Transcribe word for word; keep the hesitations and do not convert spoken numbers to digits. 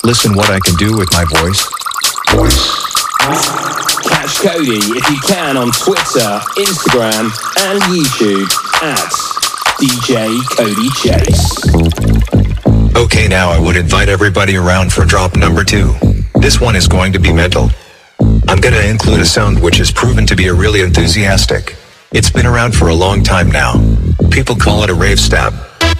Listen what I can do with my voice. Catch Cody if you can on Twitter, Instagram, and YouTube at D J Cody Chase. Okay, now I would invite everybody around for drop number two. This one is going to be mental. I'm gonna include a sound which has proven to be a really enthusiastic. It's been around for a long time now. People call it a rave stab.